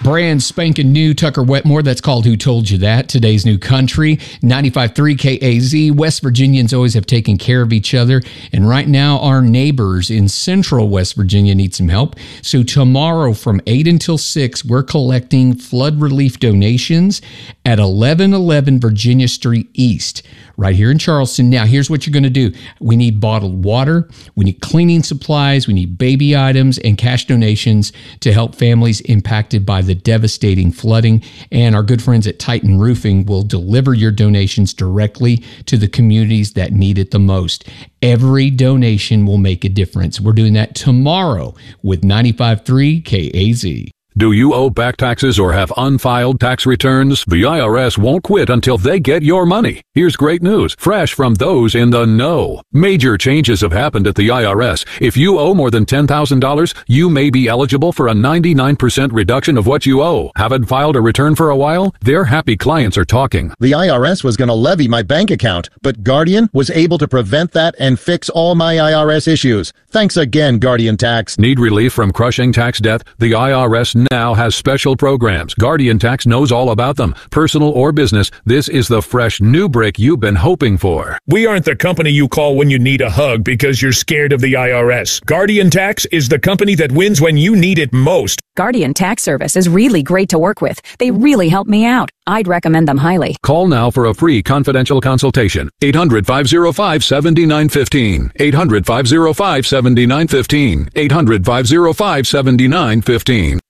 Brand spanking new Tucker Wetmore. That's called Who Told You That? Today's New Country. 95.3 KAZ. West Virginians always have taken care of each other. And right now, our neighbors in central West Virginia need some help. So tomorrow from 8 until 6, we're collecting flood relief donations at 1111 Virginia Street East, right here in Charleston. Now, here's what you're going to do. We need bottled water. We need cleaning supplies. We need baby items and cash donations to help families impacted by the devastating flooding. And our good friends at Titan Roofing will deliver your donations directly to the communities that need it the most. Every donation will make a difference. We're doing that tomorrow with 95.3 KAZ. Do you owe back taxes or have unfiled tax returns? The IRS won't quit until they get your money. Here's great news, fresh from those in the know. Major changes have happened at the IRS. If you owe more than $10,000, you may be eligible for a 99% reduction of what you owe. Haven't filed a return for a while? Their happy clients are talking. The IRS was going to levy my bank account, but Guardian was able to prevent that and fix all my IRS issues. Thanks again, Guardian Tax. Need relief from crushing tax debt? The IRS now has special programs. Guardian Tax knows all about them. Personal or business, this is the fresh new break you've been hoping for. We aren't the company you call when you need a hug because you're scared of the IRS. Guardian Tax is the company that wins when you need it most. Guardian Tax Service is really great to work with. They really help me out. I'd recommend them highly. Call now for a free confidential consultation. 800-505-7915. 800-505-7915. 800-505-7915.